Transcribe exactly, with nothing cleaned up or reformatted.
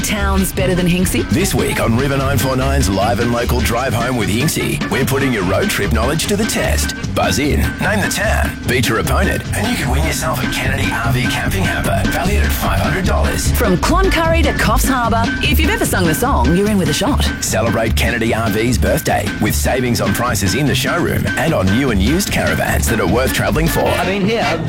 towns better than Hinksey? This week on River nine four nine's Live and Local Drive Home with Hinksey, we're putting your road trip knowledge to the test. Buzz in, name the town, beat your opponent, and you can win yourself a Kennedy R V camping hamper valued at five hundred dollars. From Cloncurry to Coffs Harbour, if you've ever sung the song, you're in with a shot. Celebrate Kennedy R V's birthday with savings on prices in the showroom and on new and used caravans that are worth travelling for. I mean, here,